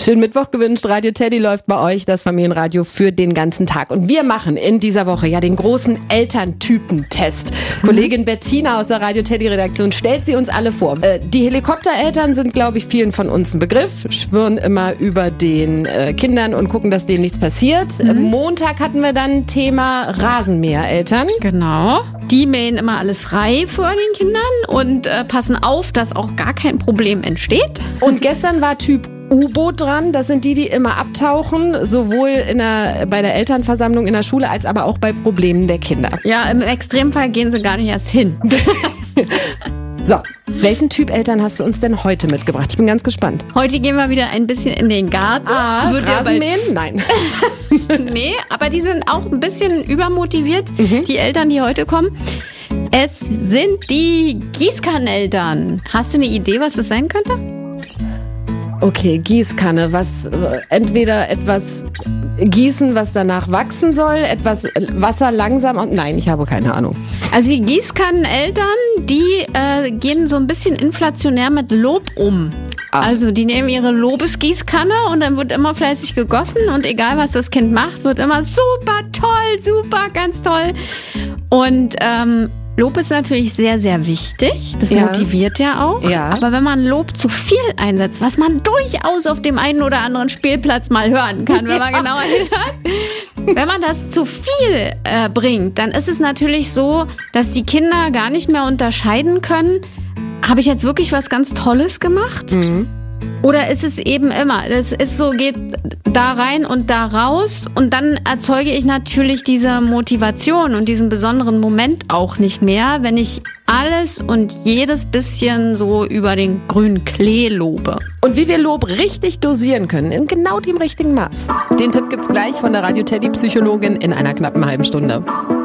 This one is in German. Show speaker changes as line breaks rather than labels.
Schönen Mittwoch gewünscht. Radio Teddy läuft bei euch, das Familienradio für den ganzen Tag. Und wir machen in dieser Woche ja den großen Elterntypentest. Kollegin Bettina aus der Radio Teddy Redaktion stellt sie uns alle vor. Die Helikoptereltern sind, glaube ich, vielen von uns ein Begriff. Schwirren immer über den Kindern und gucken, dass denen nichts passiert. Montag hatten wir dann Thema Rasenmähereltern.
Genau. Die mähen immer alles frei vor den Kindern und passen auf, dass auch gar kein Problem entsteht.
Und gestern war Typ U-Boot dran. Das sind die immer abtauchen, sowohl bei der Elternversammlung in der Schule als aber auch bei Problemen der Kinder.
Ja, im Extremfall gehen sie gar nicht erst hin.
So, welchen Typ Eltern hast du uns denn heute mitgebracht? Ich bin ganz gespannt.
Heute gehen wir wieder ein bisschen in den Garten.
Rasenmähen? Nein.
Nee, aber die sind auch ein bisschen übermotiviert, die Eltern, die heute kommen. Es sind die Gießkanneneltern. Hast du eine Idee, was das sein könnte?
Okay, Gießkanne. Entweder etwas gießen, was danach wachsen soll, etwas Wasser langsam. Nein, ich habe keine Ahnung.
Also die Gießkanneneltern, die gehen so ein bisschen inflationär mit Lob um. Also die nehmen ihre Lobesgießkanne und dann wird immer fleißig gegossen und egal was das Kind macht, wird immer super toll, super, ganz toll. Und Lob ist natürlich sehr, sehr wichtig. Das motiviert ja auch. Ja. Aber wenn man Lob zu viel einsetzt, was man durchaus auf dem einen oder anderen Spielplatz mal hören kann, wenn man genauer hinhört, wenn man das zu viel bringt, dann ist es natürlich so, dass die Kinder gar nicht mehr unterscheiden können, habe ich jetzt wirklich was ganz Tolles gemacht? Oder ist es eben immer, das ist so, geht da rein und da raus und dann erzeuge ich natürlich diese Motivation und diesen besonderen Moment auch nicht mehr, wenn ich alles und jedes bisschen so über den grünen Klee lobe.
Und wie wir Lob richtig dosieren können, in genau dem richtigen Maß. Den Tipp gibt's gleich von der Radio Teddy Psychologin in einer knappen halben Stunde.